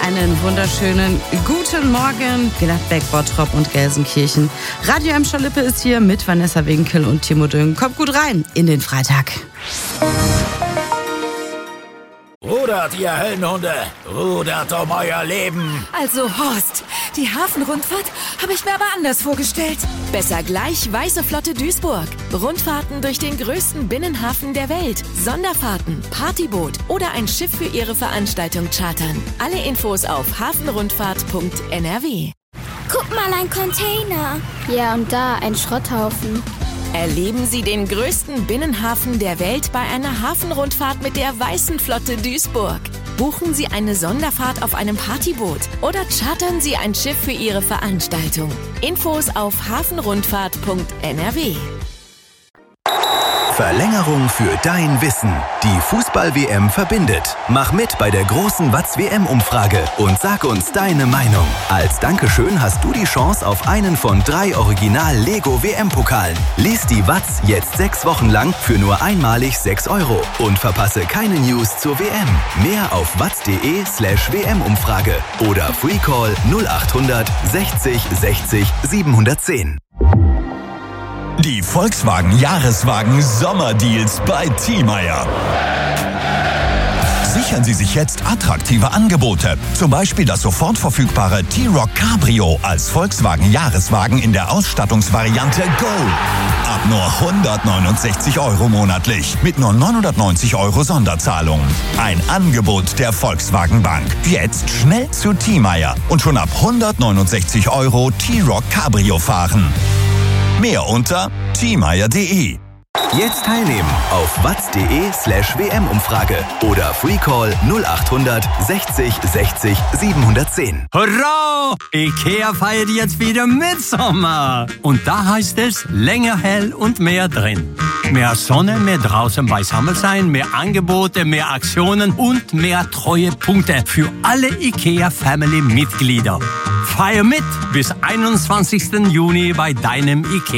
Einen wunderschönen guten Morgen, Gladbeck, Bottrop und Gelsenkirchen. Radio Emscher-Lippe ist hier mit Vanessa Winkel und Timo Düngen. Kommt gut rein in den Freitag. Rudert, ihr Höllenhunde! Rudert um euer Leben! Also Horst, die Hafenrundfahrt habe ich mir aber anders vorgestellt. Besser gleich Weiße Flotte Duisburg. Rundfahrten durch den größten Binnenhafen der Welt. Sonderfahrten, Partyboot oder ein Schiff für Ihre Veranstaltung chartern. Alle Infos auf hafenrundfahrt.nrw. Guck mal, ein Container. Ja, und da ein Schrotthaufen. Erleben Sie den größten Binnenhafen der Welt bei einer Hafenrundfahrt mit der Weißen Flotte Duisburg. Buchen Sie eine Sonderfahrt auf einem Partyboot oder chartern Sie ein Schiff für Ihre Veranstaltung. Infos auf hafenrundfahrt.nrw. Verlängerung für dein Wissen. Die Fußball-WM verbindet. Mach mit bei der großen Watz-WM-Umfrage und sag uns deine Meinung. Als Dankeschön hast du die Chance auf einen von 3 Original-Lego-WM-Pokalen. Lies die Watz jetzt 6 Wochen lang für nur einmalig 6 € und verpasse keine News zur WM. Mehr auf watz.de/WM-Umfrage oder Freecall 0800 60 60 710. Die Volkswagen Jahreswagen Sommerdeals bei Thiemeyer. Sichern Sie sich jetzt attraktive Angebote. Zum Beispiel das sofort verfügbare T-Roc Cabrio als Volkswagen Jahreswagen in der Ausstattungsvariante Gold. Ab nur 169 € monatlich mit nur 990 € Sonderzahlung. Ein Angebot der Volkswagen Bank. Jetzt schnell zu Thiemeyer und schon ab 169 € T-Roc Cabrio fahren. Mehr unter thiemeyer.de. Jetzt teilnehmen auf watz.de/WM-Umfrage oder Freecall 0800 60 60 710. Hurra! IKEA feiert jetzt wieder Mitsommer. Und da heißt es länger hell und mehr drin. Mehr Sonne, mehr draußen beisammen sein, mehr Angebote, mehr Aktionen und mehr Treuepunkte für alle IKEA-Family-Mitglieder. Feier mit bis 21. Juni bei deinem IKEA.